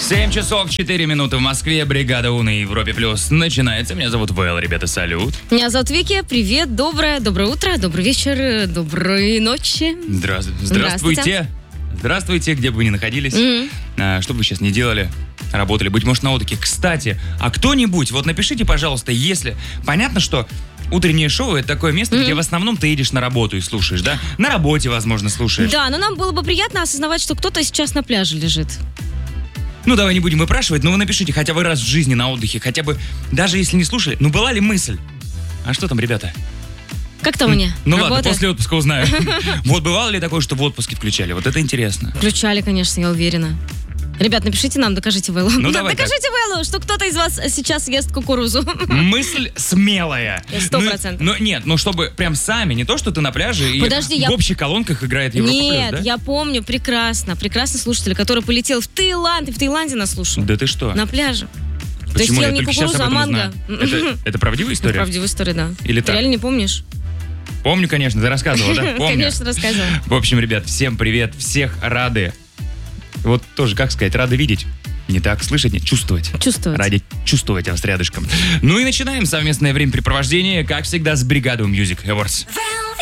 7 часов 4 минуты в Москве. Бригада У на Европе Плюс начинается. Меня зовут Вэл, ребята, салют. Меня зовут Вики. Привет, доброе утро, добрый вечер, доброй ночи. Здравствуйте. Здравствуйте, где бы вы ни находились. Что бы вы сейчас ни делали, работали, быть может, на отдыхе. Кстати, а кто-нибудь, вот напишите, пожалуйста, если... Понятно, что утреннее шоу — это такое место, где в основном ты едешь на работу и слушаешь, да? На работе, возможно, слушаешь. Да, но нам было бы приятно осознавать, что кто-то сейчас на пляже лежит. Ну, давай не будем выпрашивать, но вы напишите хотя бы раз в жизни на отдыхе, хотя бы, даже если не слушали, ну, была ли мысль? А что там, ребята? Как там мне? Ну Работа? ладно, после отпуска узнаю. Вот бывало ли такое, что в отпуске включали? Вот это интересно. Включали, конечно, я уверена. Ребят, напишите нам, докажите Вэллу. Ну, давай докажите Вэллу, что кто-то из вас сейчас ест кукурузу. Мысль смелая. 100%. Ну, нет, ну чтобы прям сами, не то, что ты на пляже и Подожди, в общих колонках играет Европа Плюс, да? Нет, я помню прекрасный слушатель, который полетел в Таиланд и в Таиланде нас слушал. Да ты что? На пляже. Почему? То есть Я ел не только сейчас кукурузу, об а этом манго. узнаю. Это правдивая история? Правдивая история, да. Или Ты так? реально не помнишь? Помню, конечно, ты рассказывала, да? Помню. Конечно, рассказывала. В общем, ребят, всем привет, всех рады. Вот тоже, как сказать, рады видеть. Не так, слышать, нет, чувствовать. Чувствовать. Ради чувствовать вас рядышком. Ну и начинаем совместное времяпрепровождение, как всегда, с бригадой Music Awards.